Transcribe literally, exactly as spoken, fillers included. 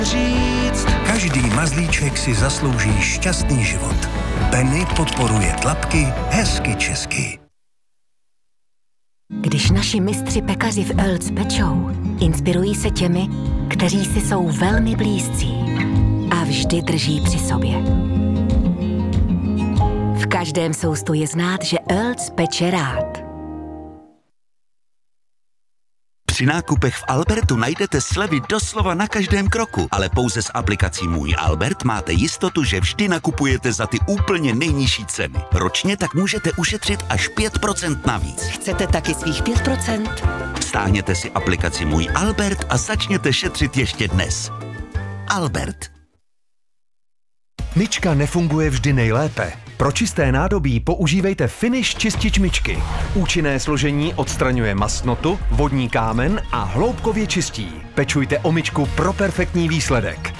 říct. Každý mazlíček si zaslouží šťastný život. Penny podporuje tlapky hezky česky. Když naši mistři pekaři v Earls pečou, inspirují se těmi, kteří si jsou velmi blízcí a vždy drží při sobě. V každém soustu je znát, že Earls peče rád. Při nákupech v Albertu najdete slevy doslova na každém kroku, ale pouze s aplikací Můj Albert máte jistotu, že vždy nakupujete za ty úplně nejnižší ceny. Ročně tak můžete ušetřit až pět procent navíc. Chcete taky svých pět procent? Stáhněte si aplikaci Můj Albert a začněte šetřit ještě dnes. Albert. Myčka nefunguje vždy nejlépe. Pro čisté nádobí používejte Finish čistič myčky. Účinné složení odstraňuje mastnotu, vodní kámen a hloubkově čistí. Pečujte o myčku pro perfektní výsledek.